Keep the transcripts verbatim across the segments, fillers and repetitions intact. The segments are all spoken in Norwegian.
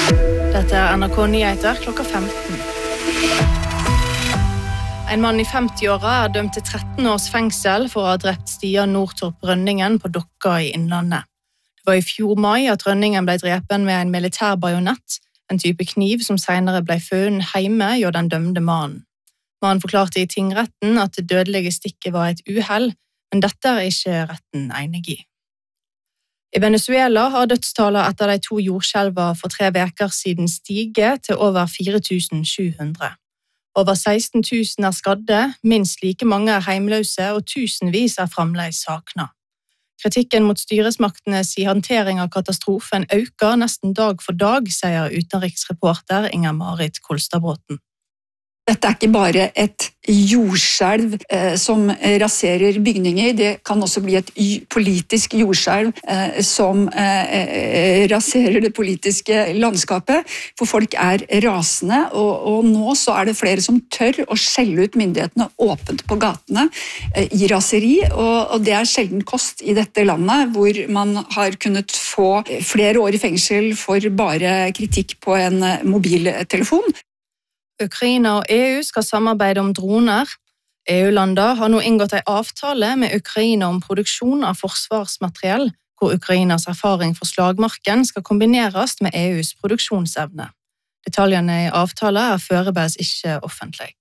Dette er N R K Nyheter klokka femten. En mann i femti-åra er dømt til tretten års fengsel for å ha drept Stian Nordtorp Rønningen på Dokka i Innlandet. Det var i fjor mai at Rønningen ble drepen med en militær bajonett, en type kniv som senere ble funnet hjemme hjå den dømte mannen. Mannen forklarte i tingretten at det dødelige stikket var et uhell, men dette er ikke retten enig i. I Venezuela har dødstallet etter de to jordskjelvene for tre veker siden stiget til over fire tusen sju hundre. Over seksten tusen er skadde, minst like mange er heimløse og tusenvis er fremdeles savna. Kritikken mot styresmaktenes i håndtering av katastrofen øker nesten dag for dag, sier utenriksreporter Inger-Marit Kolstadbråten. Dette er ikke bare et jordskjelv eh, som raserer bygninger, det kan også bli et politisk jordskjelv eh, som eh, raserer det politiske landskapet, for folk er rasende, og, og nå så er det flere som tør å skjelle ut myndighetene åpent på gatene eh, i raseri, og, og det er sjelden kost i dette landet, hvor man har kunnet få flere år i fengsel for bare kritikk på en mobiltelefon. Ukraina og E U skal samarbeide om droner. E U-landene har nå inngått en avtale med Ukraina om produksjon av forsvarsmateriell, hvor Ukrainas erfaring for slagmarken skal kombineres med E U's produksjonsevne. Detaljene i avtalen er foreløpig ikke offentlig.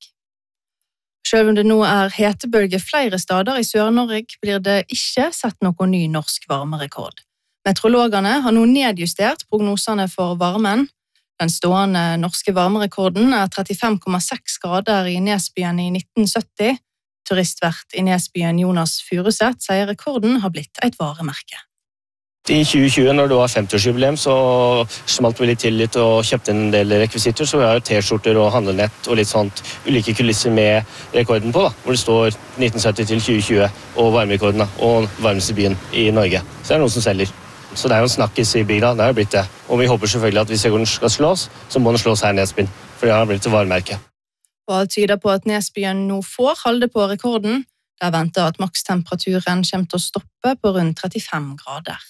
Selv om det nå er hetebølge flere steder i Sør-Norge, blir det ikke sett noen ny norsk varmerekord. Meteorologene har nå nedjustert prognosene for varmen. Den stående norske varmerekorden er trettifem komma seks grader i Nesbyen i nitten sytti. Turistvert i Nesbyen Jonas Furuseth sier rekorden har blitt et varemerke. I tjue tjue, når det var femti-årsjubileum, så smalt vi litt til litt og kjøpte en del rekvisitter, så vi har T-skjorter og handlenett og litt sånt ulike kulisser med rekorden på, da, hvor det står nitten sytti til tjue tjue og varmerekorden da, og varmeste byen i Norge. Så det er noen som selger. Så det er jo en snakkis i bygda, det har blitt det. Og vi håper selvfølgelig at hvis rekorden skal slås, så må den slås her i Nesbyen, for det har blitt et varemerke. Og alt tyder på at Nesbyen nå får holde på rekorden. Det er ventet at makstemperaturen kommer til å stoppe på rundt trettifem grader.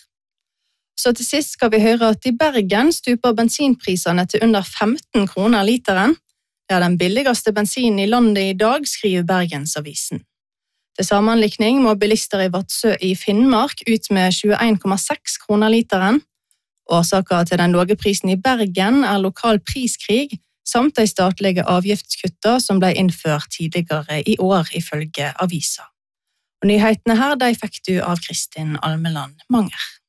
Så til sist skal vi høre at i Bergen stuper bensinprisene til under femten kroner literen. Det er den billigste bensinen i landet i dag, skriver Bergensavisen. Til sammenlikning må bilister i Vadsø i Finnmark ut med tjueen komma seks kroner literen. Årsaken til den lave prisen i Bergen er lokal priskrig, samt de statlige avgiftskutter som ble innført tidligere i år, ifølge avisa. Og nyhetene her de fikk du av Kristin Almeland Manger.